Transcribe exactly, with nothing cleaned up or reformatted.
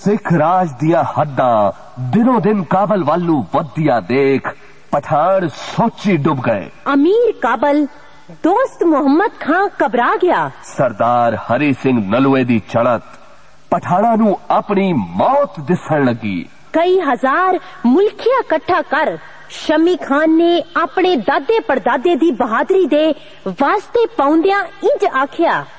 सिख राज दिया हद्दां दिनों दिन काबल वालू वधिया देख पठान सोची डुब गए। अमीर काबल दोस्त मोहम्मद खां घबरा गया। सरदार हरी सिंह नलुए दी चढ़त पठाना नू अपनी मौत दिसण लगी। कई हजार मुल्किया कट्ठा कर शमी खान ने अपने दादे परदादे दी बहादुरी दे वास्ते पाउंदियां इंज आख्या,